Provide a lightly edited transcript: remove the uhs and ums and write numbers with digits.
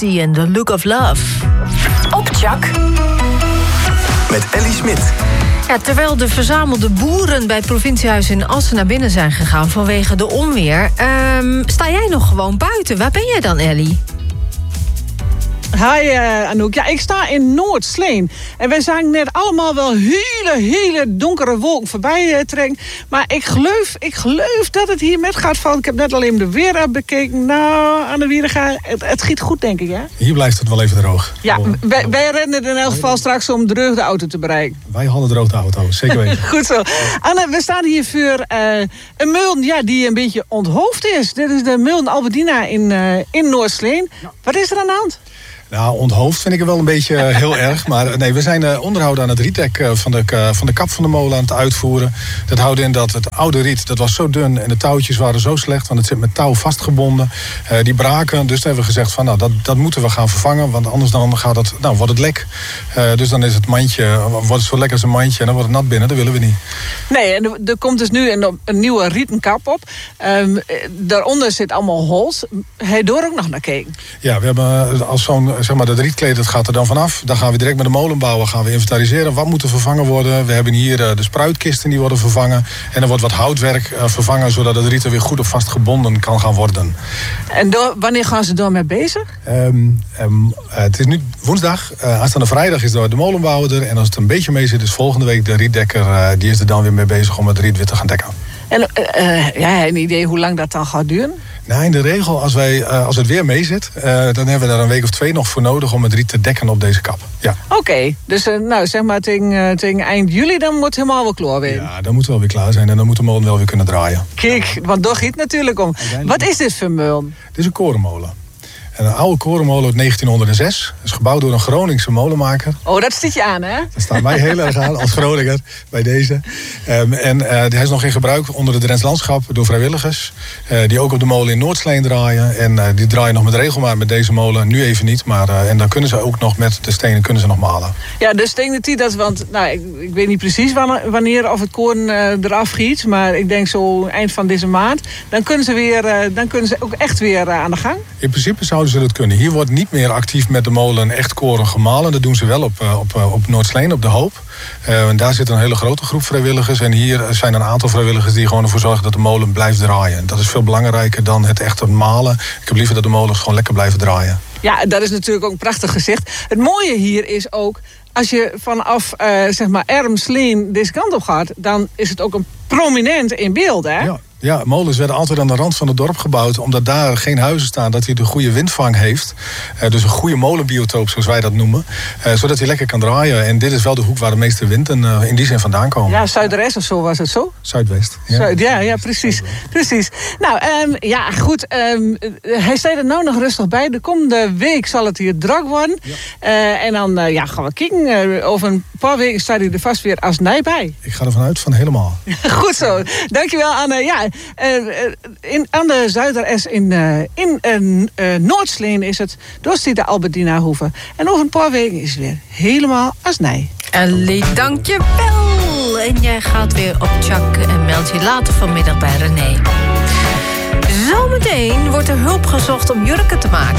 Ecstasy and the Look of Love. Op Chak. Met Ellie Smit. Ja, terwijl de verzamelde boeren bij het provinciehuis in Assen naar binnen zijn gegaan vanwege de onweer, sta jij nog gewoon buiten? Waar ben jij dan, Ellie? Hi Anouk. Ja, ik sta in Noord-Sleen. En wij zagen net allemaal wel hele donkere wolken voorbij trekken. Maar ik geloof dat het hier met gaat vallen. Ik heb net alleen de weer bekeken. Nou, aan de Wierenga, het giet goed, denk ik, hè? Hier blijft het wel even droog. Ja, wij redden in elk geval straks om droog de auto te bereiken. Wij hadden droog de auto, zeker weten. Goed zo. Anne, we staan hier voor een mulden die een beetje onthoofd is. Dit is de mulden Albedina in Noord-Sleen. Ja. Wat is er aan de hand? Nou, onthoofd vind ik er wel een beetje heel erg. Maar nee, we zijn onderhoud aan het rietdek van de kap van de molen aan het uitvoeren. Dat houdt in dat het oude riet, dat was zo dun en de touwtjes waren zo slecht, want het zit met touw vastgebonden. Die braken, dus hebben we gezegd van, nou, dat moeten we gaan vervangen, want anders dan wordt het lek. Dus dan is het mandje, wordt het zo lekker als een mandje en dan wordt het nat binnen, dat willen we niet. Nee, en er komt dus nu een nieuwe rieten kap op. Daaronder zit allemaal hols. Heb je door ook nog naar gekeken? Ja, we hebben als zo'n, zeg maar, dat rietkleed, dat gaat er dan vanaf. Dan gaan we direct met de molenbouwer gaan we inventariseren. Wat moet er vervangen worden? We hebben hier de spruitkisten die worden vervangen. En er wordt wat houtwerk vervangen, zodat het riet er weer goed op vastgebonden kan gaan worden. En wanneer gaan ze door mee bezig? Het is nu woensdag. Aanstaande vrijdag is de molenbouwer er. En als het een beetje mee zit, is volgende week de rietdekker. Die is er dan weer mee bezig om het riet weer te gaan dekken. En een idee hoe lang dat dan gaat duren? Nou, in de regel, als het weer mee zit, dan hebben we daar een week of 2 nog voor nodig om het riet te dekken op deze kap. Ja. Oké, dus zeg maar tegen eind juli, dan moet het helemaal wel klaar weer. Ja, dan moet het wel weer klaar zijn en dan moet de molen wel weer kunnen draaien. Kijk, want daar gaat het natuurlijk om. Wat is dit voor molen? Dit is een korenmolen. En een oude korenmolen uit 1906. Dat is gebouwd door een Groningse molenmaker. Oh, dat stiet je aan, hè? Dat staat mij heel erg aan als Groninger bij deze. Hij is nog in gebruik onder het Drents landschap door vrijwilligers. Die ook op de molen in Noord-Sleen draaien. En die draaien nog met regelmaat met deze molen. Nu even niet, maar en dan kunnen ze ook nog met de stenen kunnen ze nog malen. Ja, dus denk dat die dat, want ik weet niet precies wanneer of het koren eraf giet. Maar ik denk zo eind van deze maand. Dan kunnen ze ook echt weer aan de gang. In principe zouden ze dat kunnen. Hier wordt niet meer actief met de molen echt koren gemalen. Dat doen ze wel op Noord-Sleen, op de Hoop. En daar zit een hele grote groep vrijwilligers. En hier zijn een aantal vrijwilligers die gewoon ervoor zorgen dat de molen blijft draaien. Dat is veel belangrijker dan het echte malen. Ik heb liever dat de molens gewoon lekker blijven draaien. Ja, dat is natuurlijk ook een prachtig gezicht. Het mooie hier is ook, als je vanaf Ermsleen deze kant op gaat, dan is het ook een prominent in beeld, hè? Ja, molens werden altijd aan de rand van het dorp gebouwd, omdat daar geen huizen staan, dat hij de goede windvang heeft. Dus een goede molenbiotoop, zoals wij dat noemen. Zodat hij lekker kan draaien. En dit is wel de hoek waar de meeste wind in die zin vandaan komen. Ja, Zuidwest of zo was het zo? Zuidwest. Ja, ja, precies. Nou, goed. Hij staat er nou nog rustig bij. De komende week zal het hier druk worden. Ja. En dan gaan we kijken. Over een paar weken staat hij er vast weer als nij bij. Ik ga ervan uit van helemaal. Goed zo. Dankjewel, Anne. Aan de Zuideres in Noord-Sleen is het. Door de Albedina Hoeve. En over een paar weken is het weer helemaal als nij. Ellie, dankjewel. En jij gaat weer op Chak en meld je later vanmiddag bij René. Zometeen wordt er hulp gezocht om jurken te maken.